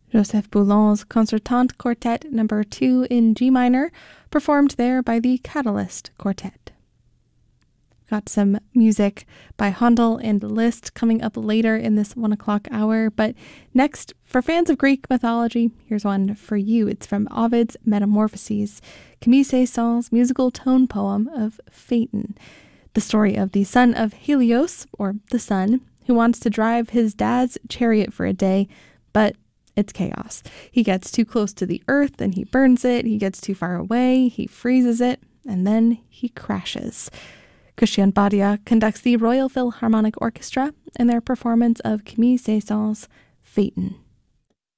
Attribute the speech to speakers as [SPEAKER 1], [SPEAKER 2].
[SPEAKER 1] Joseph Boulon's Concertante Quartet No. 2 in G minor, performed there by the Catalyst Quartet. Got some music by Handel and Liszt coming up later in this 1 o'clock hour, but next, for fans of Greek mythology, here's one for you. It's from Ovid's Metamorphoses, Camille Saint-Saëns' musical tone poem of Phaeton, the story of the son of Helios, or the sun, who wants to drive his dad's chariot for a day, but it's chaos. He gets too close to the earth and he burns it. He gets too far away, he freezes it, and then he crashes. Christian Badia conducts the Royal Philharmonic Orchestra in their performance of Camille Saint-Saëns' Phaeton.